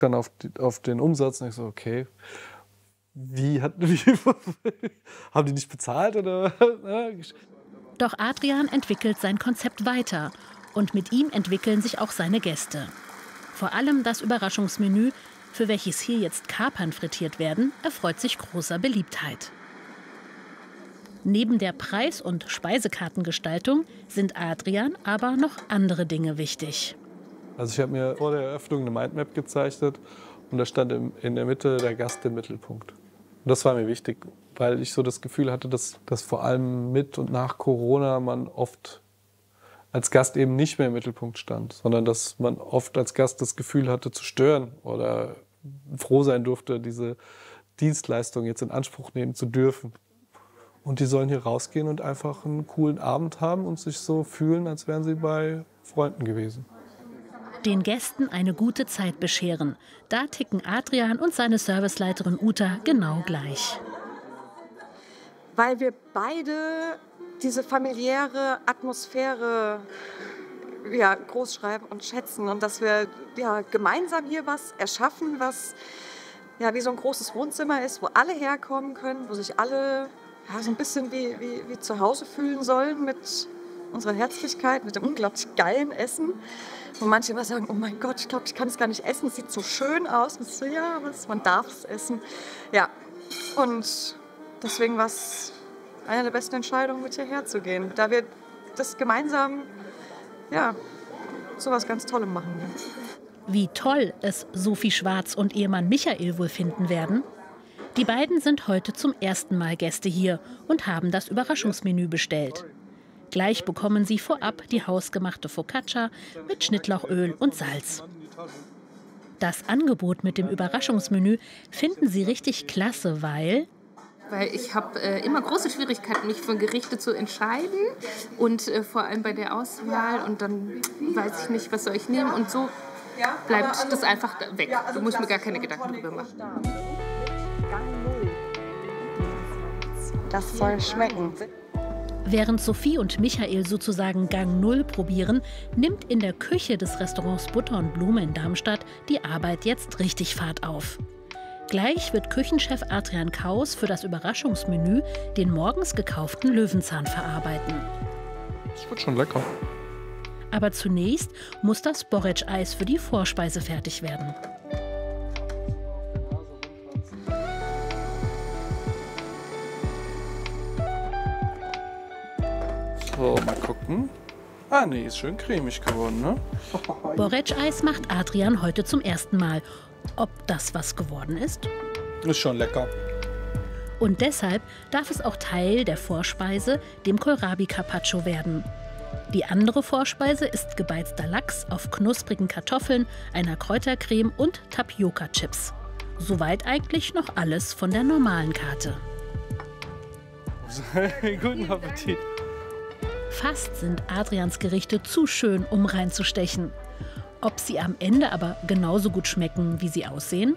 Dann auf den Umsatz und ich so, okay, haben die nicht bezahlt oder? Doch Adrian entwickelt sein Konzept weiter und mit ihm entwickeln sich auch seine Gäste. Vor allem das Überraschungsmenü, für welches hier jetzt Kapern frittiert werden, erfreut sich großer Beliebtheit. Neben der Preis- und Speisekartengestaltung sind Adrian aber noch andere Dinge wichtig. Also ich habe mir vor der Eröffnung eine Mindmap gezeichnet und da stand in der Mitte der Gast im Mittelpunkt. Und das war mir wichtig, weil ich so das Gefühl hatte, dass vor allem mit und nach Corona man oft als Gast eben nicht mehr im Mittelpunkt stand, sondern dass man oft als Gast das Gefühl hatte zu stören oder froh sein durfte, diese Dienstleistung jetzt in Anspruch nehmen zu dürfen. Und die sollen hier rausgehen und einfach einen coolen Abend haben und sich so fühlen, als wären sie bei Freunden gewesen. Den Gästen eine gute Zeit bescheren. Da ticken Adrian und seine Serviceleiterin Uta genau gleich. Weil wir beide diese familiäre Atmosphäre groß schreiben und schätzen. Und dass wir gemeinsam hier was erschaffen, was wie so ein großes Wohnzimmer ist, wo alle herkommen können, wo sich alle so ein bisschen wie zu Hause fühlen sollen mit unserer Herzlichkeit, mit dem unglaublich geilen Essen. Wo manche immer sagen, oh mein Gott, ich glaube, ich kann es gar nicht essen, es sieht so schön aus. Und so, ja, man darf es essen. Ja, und deswegen war es eine der besten Entscheidungen, mit hierher zu gehen. Da wir das gemeinsam, sowas ganz Tolles machen. Wie toll es Sophie Schwarz und Ehemann Michael wohl finden werden. Die beiden sind heute zum ersten Mal Gäste hier und haben das Überraschungsmenü bestellt. Gleich bekommen sie vorab die hausgemachte Focaccia mit Schnittlauchöl und Salz. Das Angebot mit dem Überraschungsmenü finden sie richtig klasse, weil ich habe immer große Schwierigkeiten, mich für Gerichte zu entscheiden und vor allem bei der Auswahl. Und dann weiß ich nicht, was soll ich nehmen. Und so bleibt das einfach weg. Du musst mir gar keine Gedanken drüber machen. Das soll schmecken. Während Sophie und Michael sozusagen Gang Null probieren, nimmt in der Küche des Restaurants Butter und Blume in Darmstadt die Arbeit jetzt richtig Fahrt auf. Gleich wird Küchenchef Adrian Kaus für das Überraschungsmenü den morgens gekauften Löwenzahn verarbeiten. Das wird schon lecker. Aber zunächst muss das Borretsch-Eis für die Vorspeise fertig werden. So, mal gucken. Ah, nee, ist schön cremig geworden, ne? Borretsch-Eis macht Adrian heute zum ersten Mal. Ob das was geworden ist? Ist schon lecker. Und deshalb darf es auch Teil der Vorspeise, dem Kohlrabi Carpaccio, werden. Die andere Vorspeise ist gebeizter Lachs auf knusprigen Kartoffeln, einer Kräutercreme und Tapioca-Chips. Soweit eigentlich noch alles von der normalen Karte. Guten Appetit. Fast sind Adrians Gerichte zu schön, um reinzustechen. Ob sie am Ende aber genauso gut schmecken, wie sie aussehen?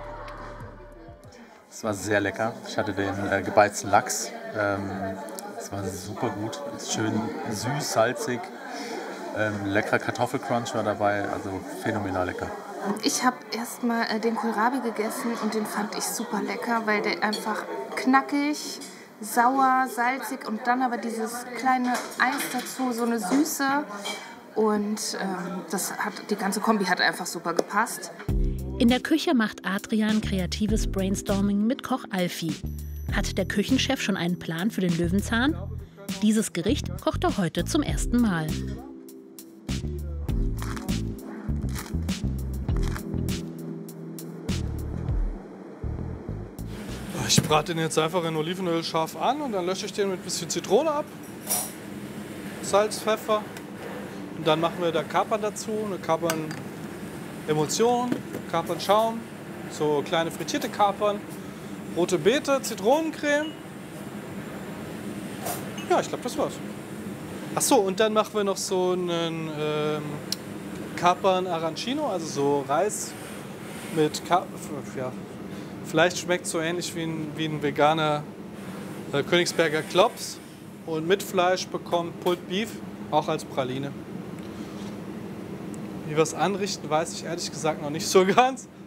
Es war sehr lecker. Ich hatte den gebeizten Lachs. Es war super gut. Schön süß, salzig. Leckerer Kartoffelcrunch war dabei. Also phänomenal lecker. Ich habe erst mal den Kohlrabi gegessen und den fand ich super lecker, weil der einfach knackig, sauer, salzig und dann aber dieses kleine Eis dazu, so eine Süße. Und die ganze Kombi hat einfach super gepasst. In der Küche macht Adrian kreatives Brainstorming mit Koch Alfie. Hat der Küchenchef schon einen Plan für den Löwenzahn? Dieses Gericht kocht er heute zum ersten Mal. Ich brate den jetzt einfach in Olivenöl scharf an und dann lösche ich den mit ein bisschen Zitrone ab. Salz, Pfeffer. Und dann machen wir da Kapern dazu, eine Kapern-Emulsion, Kapernschaum, so kleine frittierte Kapern, rote Beete, Zitronencreme. Ja, ich glaube, das war's. Ach so, und dann machen wir noch so einen Kapern Arancino, also so Reis mit vielleicht schmeckt es so ähnlich wie ein veganer Königsberger Klops. Und mit Fleisch bekommt Pulled Beef, auch als Praline. Wie wir es anrichten, weiß ich ehrlich gesagt noch nicht so ganz.